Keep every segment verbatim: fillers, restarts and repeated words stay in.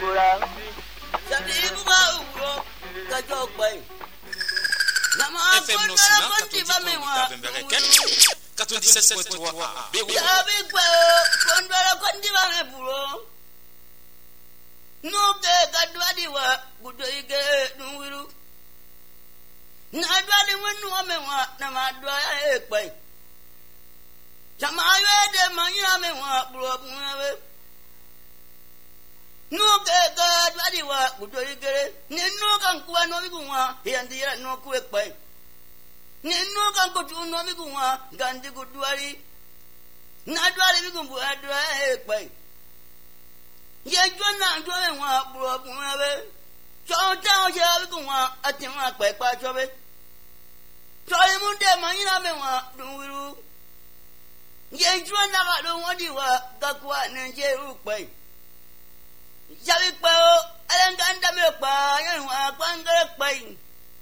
bura. Sabi buba uro kajo pai. Nama F M Nosina quatre-vingt-dix point trois A. Sabi kwa kondora kondiba me buro. Nuke kadwadi wa budoige nuwiru. Nadwadi wenu amewa na madwa ya ekpai. Chama yede manya amewa buro bunwe. Nuke kadwadi wa budoige ninu kan kuwa no biguwa yandira no kuwe ekpai. Ninu kan kutu no biguwa gandi kudwari. Nadwadi bigumbu adwa ekpai. Ye jona jona wa buro bunwe. Chonta oje biguwa atima ekpai pa chobe. Choi munde manyina mewa dunwiru. Ye jwana ga do wodi wa gakwa nje rupai. Jawi pa o alanganda me pa yan wa kwangere pai.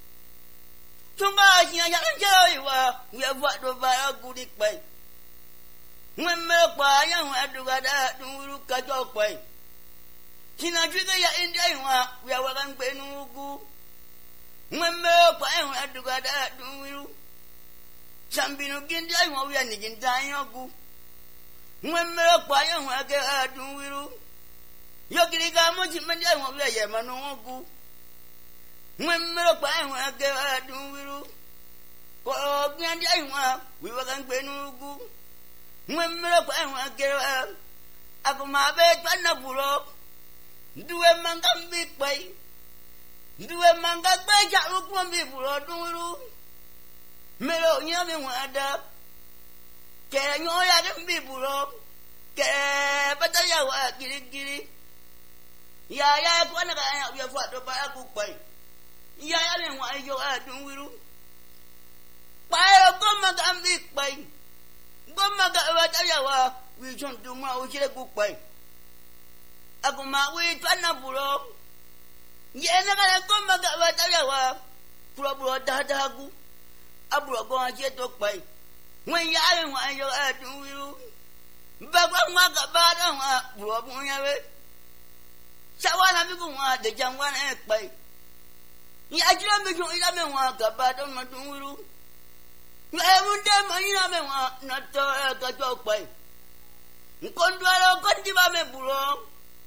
Tunga nya yan joi wa we wa do ba gudi pai. Mwemme pa yan wa duga da dunwiru ka jo pai. Kina jiga ya india wa we wa kan pe nugu. Mwemme pa yan wa duga da dunwiru. Chambinu gindi ay mo wiya ni ginda yogu. Mwemme pa yan wa ke dunwiru. Yogiri ga mo chimandi ay mo wiya ye manugu. Mwemme pa yan wa ke dunwiru. Ko gindi ay wa wi wa kan gbenugu. Mwemme pa yan wa ke akuma be twana buro. Duwe manga mbi pai. Duwe manga gbe ja ru ko mbi buro dunwiru. Melo nyame wada ke nyoya de mbiburo ke bataya wa girigiri ya ya ko na ga ya fa do ba ku pai ya ya le wa yo adun wiru pa ko ma ga mbi pai go ma ga bataya wa wi chon du ma o jire ku pai aguma wi twana buro ye na ga ko ma ga bataya wa buro buro da da gu aburo go aje to pai wen ya le wa yo adun wiru ba gwa ma ga ba da wa buro bu nya we chawana mi ku wa de jangwa na pai ya jira mi ju ila me wa ga ba do ma dun wiru ya mun de ma ila me wa na to ga to pai nkondwaro kondi ba me buro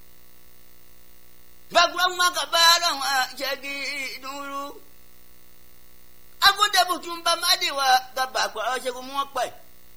ba gwa ma ga ba da wa jegi dun wiru agude butumba madiwa gaba kwa oje gumu pai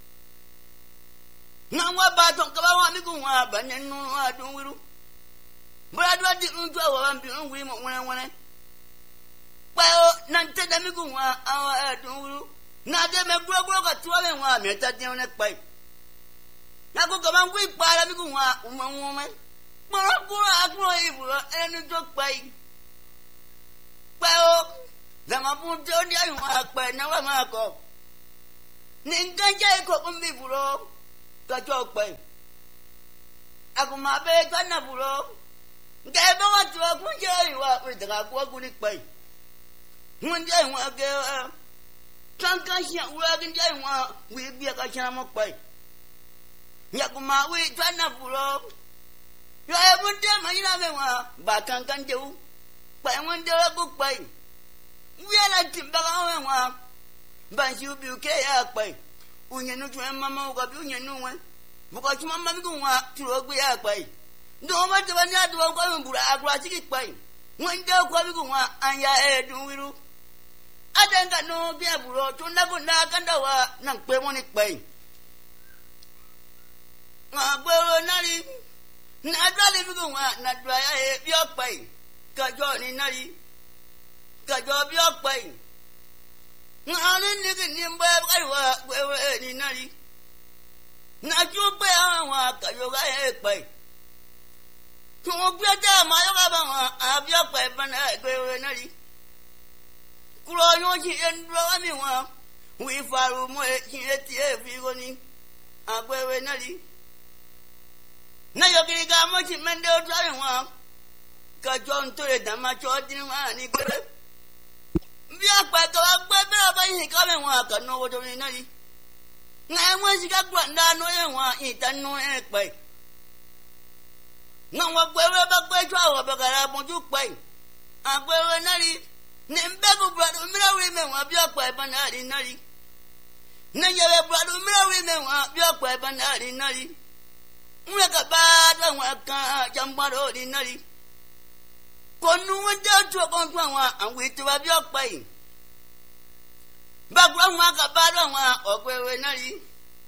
nwa ba ton ka ba wa mi gun wa ba nenu adun wiru brado di unjo wa mbi unwi mo wene wene pa o nan te da mi gun wa awa adun wiru na de me gro gro ka tuwa me wa me ta de ne pai na ko ka man wi pa la mi gun wa o mo mo me mo ro gro agro iburo enu jo pai pa o Zama punto ndi ayu akpa na wa mako. Ninganja ko kumbi buro. Ka chokpe. Akuma be kana buro. Ngebe wa tuwa kunje ayu wa witaka kwa kunikpe. Mundi ayu wa ge tanka shia wa ndi ayu wa wi bia ka chana mokpe. Yakuma wi kana buro. Yo e mundi ma ina me wa ba kankan dewu. Pa mundi wa kukpe. We are like Timbaga one. Banju Buke Akpai. Union to Mamma Gabunia one. Because Mamma Gua to Ogwe Akpai. No matter when you do a Gambura Agratic Pai. When they Quabigua and ya air do wiru. I don't got no Biaburo to Naguna Gandawa, Nampemonic Pai. Well, Nari. Not really Gua, not dry your pai. Kajoni Nari. Kajo bio pai ngani ni ni mba aiwa wewe ni nari na ju pe wa kajo ga e pai tu gbe da ma yo ga ba wa abio pai ba na wewe nari kulo yo ji en ro mi wa wi faru mo e ji e ti e fi go ni agwewe nari na yo gi ga mo ji mende o twa wa kajo ntore da ma cho din wa ni gbe bí àpàtọ agbẹbẹ abayin ka me won akanu wodo ni nari na won si ka gba nda no e won itanu e pe Nang wa gwewe ba gwe chwa wa ba kara bonju pai. A gwewe nari. Nembegu brado mira we me wa bia pai banari nari. Nenyewe brado mira we me wa bia pai banari nari. Mweka bada wa ka jambaro di nari. Konu wanja chwa kontwa wa anwitu wa bia pai. Bagwa wa ka bada wa ogwewe nari.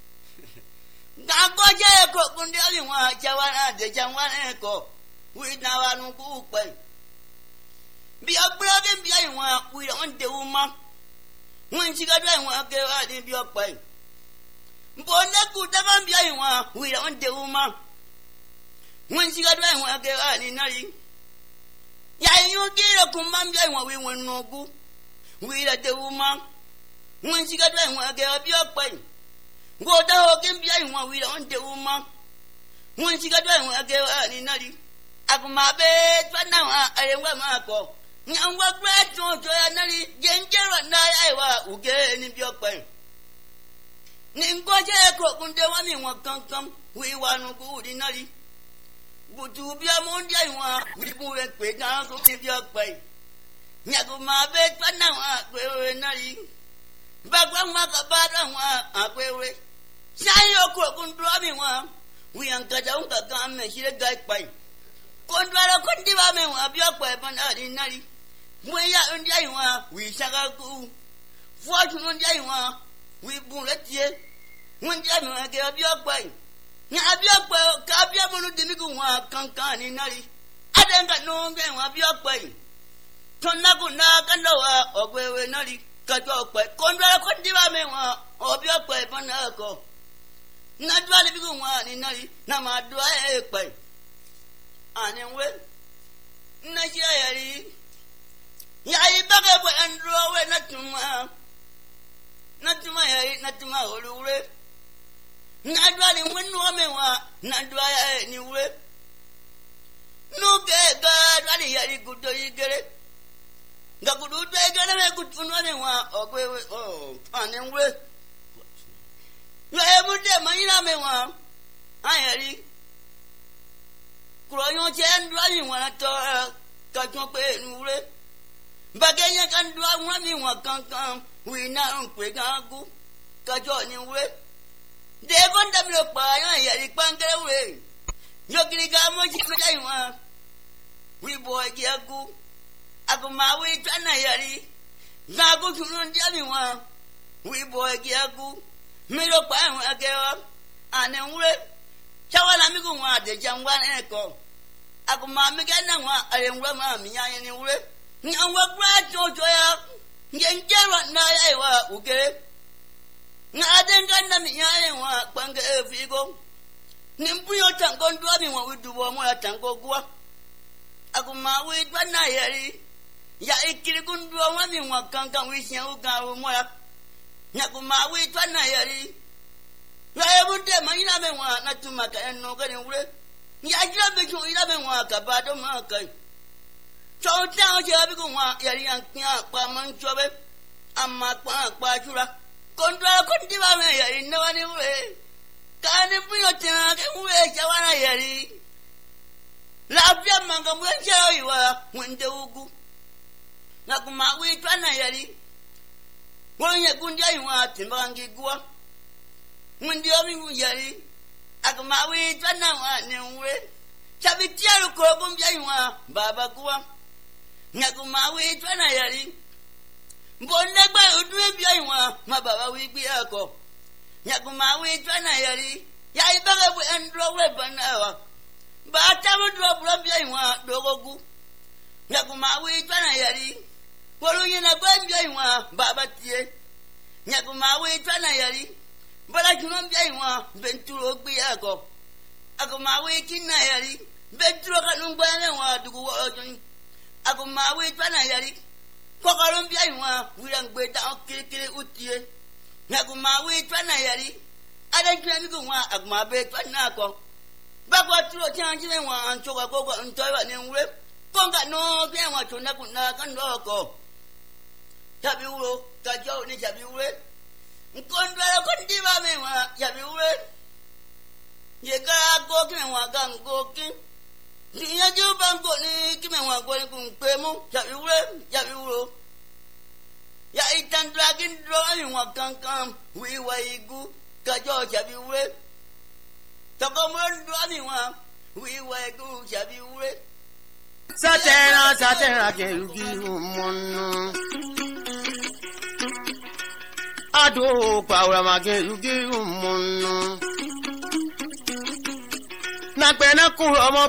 Gagoje ko kundali wa jawana de jawana ko. Wi na wa nu ku pai. Be a brother be I want we on the woman. When she got one girl out in your pay. Bona could never be I want we on the woman. When she got one girl out in Nari. Ya you get a command I want we will no go. We at the woman. When she got one girl be your pay. Go down again be I want we on the woman. When she got one girl out in Nari. Akuma bed, but now I am my call. Nyangwa great to joyanari, Genjera Naya, who get in your pen. Ningoja Crocundewani will come come, we want to go in Nari. Would you be a Monday? We move and pay down to give your pay. Nyaguma bed, but now I Nari. Bagwan Makabada, I will. Shine your Crocundrawing one. We uncut down the gun and she a guy pay. Condra Condiva of your weapon out in Nari. We are on Jaiwa, we shall go. Fortune on Jaiwa, we bullet ye. When Jaiwa gave your way. Have your well, Cabiamon Dimigunwa, Kankan in Nari. I don't got no game of your way. Tonakuna, Kandoa, or where Nari, cut your way. Condra Condiva of your weapon, Arco. Not really big one in Nari, Nama do I pay. Anyway, Najari. Ya ibaga bo andro we natuma. Natuma ya natuma olure. Nadwa ni wenu me wa nadwa ya ni ure. No ge ga dwali ya gudo igere. Ga gudo igere me gutunu me wa ogwe oh anenwe. Ya ebude mayina me wa. Ayari. Kroyo chen dwali wa to ka ton pe nure. Bagenya kan dua wani wa kankan we na npe gagu kajo ni we de gon da mi pa yan ya ri pangere we yo kiri ga mo ji dai wa we boy giagu aguma we tana yari gagu tunun dia mi wa we boy giagu mi ro pa wa ge wa ane we chawala mi ku wa de jangwa ne ko aguma mi ga na wa are nwa ma mi yan ni we Nyangwa great to ya, Genjera Naya, okay? Nadenga Namiya, Panga Figo. Nimpuyo Tangon driving what we do more tango gua. Aguma with Banayari. Ya ikirikun drawing what can't wish you go more. Nakuma with Banayari. I would tell my eleven one not to make and no getting red. Yaja between eleven one, Cabato Market. So down here, we go on, Yarian, Paman Jobe, and Makwa, Quajura. Contra couldn't give away in no any way. Can't you bring a tenant away, Jawana Yari? Love your manga, when shall you are, when the Ugu? Nakuma, we try Yari. When you couldn't get you out, Timbangi Gua. When the other Yari, Akuma, we try now, way. Chavitia, Kobum Jaiwa, Baba Gua. Nakuma we twana yari. Bonda ba udwe bia nwa mababa we bia ko. Nakuma we twana yari. Ya ibaga we andro we banawa. Ba ta we dro bro bia nwa dogogu. Nakuma we twana yari. Wolu yina ba bia nwa baba tie. Nakuma we twana yari. Bala juno bia nwa benturo bia ko. Akuma we kinna yari. Benturo kanungba nwa dugu ojun. Aguma we twana yari. Kokarum bia nwa wirang beta okirikiri utie. Aguma we twana yari. Ada twami ko nwa aguma be twana ko. Bagwa tro chanji nwa anchoka gogo ntoiwa ne nwe. Konga no bia nwa tuna kuna kando ko. Tabi ulo kajo ni tabi ule. Nkondwa ko ndiba me nwa tabi ule. Yega goki nwa gang goki. ìyájú bá ń kò ní kí mẹ́wọ̀n àgbọ̀nrín kò ń pè mú yàbí wúrẹ́ yàbí wúro. Ya itan dragin drawing wa kankan wiwa igu kajo jabi ure takomon drawing wa wiwa igu jabi ure satera satera kerugi umunu ado pawra magerugi umunu na pena kuro mo